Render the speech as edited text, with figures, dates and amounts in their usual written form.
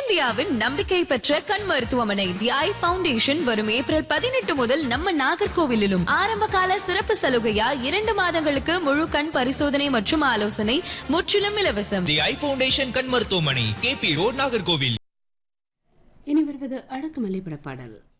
தென்னிந்தியாவின் நம்பிக்கை பெற்ற கண் மருத்துவமனை தி ஐ ஃபவுண்டேஷன் வரும் ஏப்ரல் 18 முதல் நம்ம நாகர்கோவிலிலும் ஆரம்ப கால சிறப்பு சலுகையா 2 மாதங்களுக்கு முழு கண் பரிசோதனை மற்றும் ஆலோசனை முற்றிலும் இலவசம். தி ஐ ஃபவுண்டேஷன் கண் மருத்துவமனை, KP ரோட், நாகர்கோவில். இனி வருவது அடக்குமலை பட பாடல்.